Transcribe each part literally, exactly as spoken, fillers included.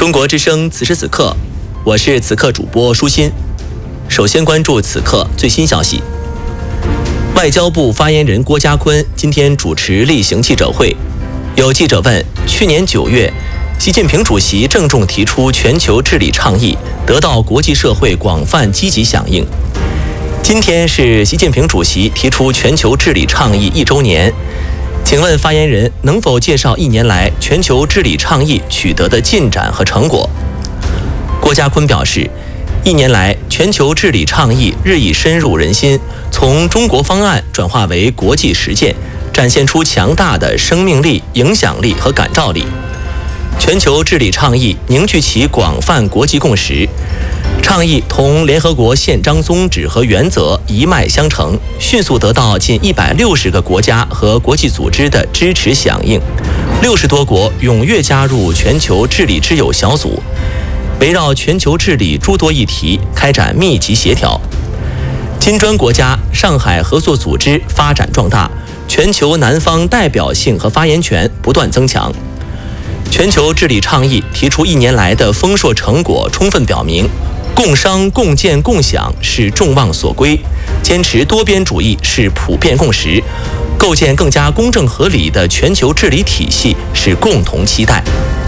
中国之声此时此刻，我是此刻主播舒心。首先关注此刻最新消息。外交部发言人郭家坤今天主持例行记者会，有记者问：去年九月，习近平主席郑重提出全球治理倡议，得到国际社会广泛积极响应。今天是习近平主席提出全球治理倡议一周年，请问发言人能否介绍一年来全球治理倡议取得的进展和成果？郭家坤表示，一年来全球治理倡议日益深入人心，从中国方案转化为国际实践，展现出强大的生命力、影响力和感召力。全球治理倡议凝聚其广泛国际共识，倡议同联合国宪章宗旨和原则一脉相承，迅速得到近一百六十个国家和国际组织的支持响应，六十多国踊跃加入全球治理之友小组，围绕全球治理诸多议题开展密集协调。金砖国家上海合作组织发展壮大，全球南方代表性和发言权不断增强。全球治理倡议提出一年来的丰硕成果，充分表明共商共建共享是众望所归，坚持多边主义是普遍共识，构建更加公正合理的全球治理体系是共同期待。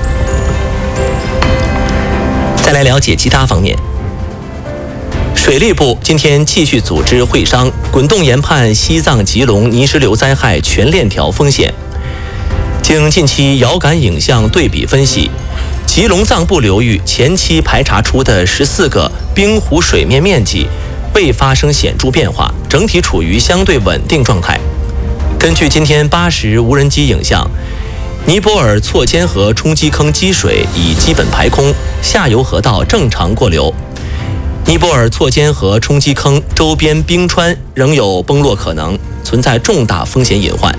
再来了解其他方面。水利部今天继续组织会商，滚动研判西藏吉隆泥石流灾害全链条风险。经近期遥感影像对比分析，吉隆藏布流域前期排查出的十四个冰湖水面面积未发生显著变化，整体处于相对稳定状态。根据今天八时无人机影像，尼泊尔错尖河冲积坑积水已基本排空，下游河道正常过流。尼泊尔错尖河冲积坑周边冰川仍有崩落可能，存在重大风险隐患。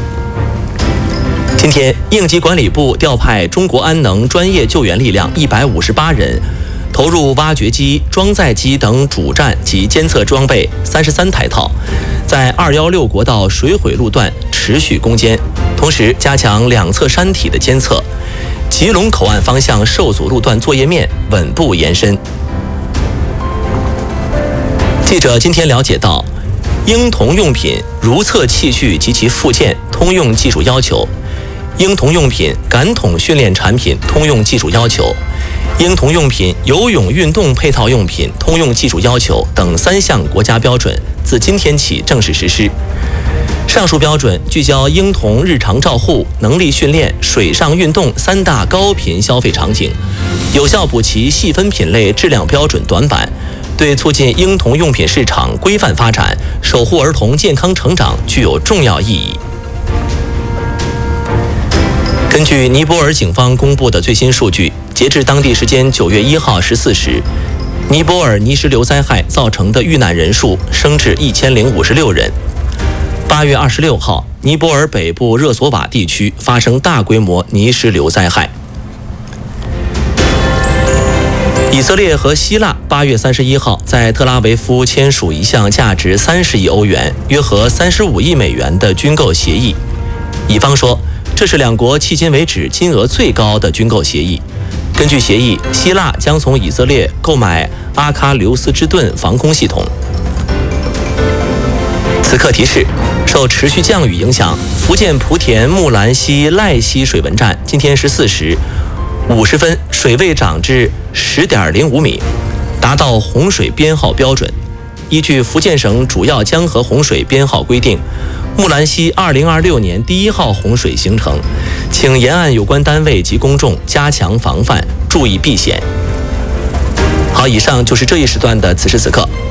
今天，应急管理部调派中国安能专业救援力量一百五十八人，投入挖掘机、装载机等主站及监测装备三十三台套，在二幺六国道水毁路段持续攻坚，同时加强两侧山体的监测，吉隆口岸方向受阻路段作业面稳步延伸。记者今天了解到，婴童用品如厕器具及其附件通用技术要求，婴童用品感统训练产品通用技术要求，婴童用品游泳运动配套用品通用技术要求等三项国家标准自今天起正式实施。上述标准聚焦婴童日常照护、能力训练、水上运动三大高频消费场景，有效补齐细分品类质量标准短板，对促进婴童用品市场规范发展、守护儿童健康成长具有重要意义。根据尼泊尔警方公布的最新数据，截至当地时间九月一号十四时，尼泊尔泥石流灾害造成的遇难人数升至一千零五十六人。八月二十六号，尼泊尔北部热索瓦地区发生大规模泥石流灾害。以色列和希腊八月三十一号在特拉维夫签署一项价值三十亿欧元、约合三十五亿美元的军购协议。以方说，这是两国迄今为止金额最高的军购协议。根据协议，希腊将从以色列购买阿喀琉斯之盾防空系统。此刻提示，受持续降雨影响，福建莆田木兰溪赖溪水文站今天十四时五十分水位涨至十点零五米，达到洪水编号标准。依据福建省主要江河洪水编号规定，木兰溪二零二六年第一号洪水形成，请沿岸有关单位及公众加强防范，注意避险。好，以上就是这一时段的此时此刻。